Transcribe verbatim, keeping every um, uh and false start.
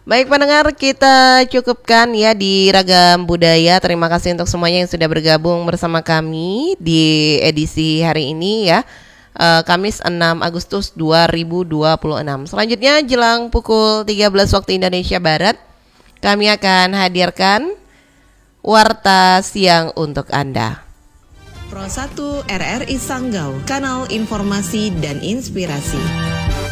Baik pendengar, kita cukupkan ya di Ragam Budaya. Terima kasih untuk semuanya yang sudah bergabung bersama kami di edisi hari ini ya, uh, Kamis enam Agustus dua ribu dua puluh enam. Selanjutnya jelang pukul tiga belas waktu Indonesia Barat, kami akan hadirkan Warta Siang untuk Anda. Pro satu R R I Sanggau, kanal informasi dan inspirasi.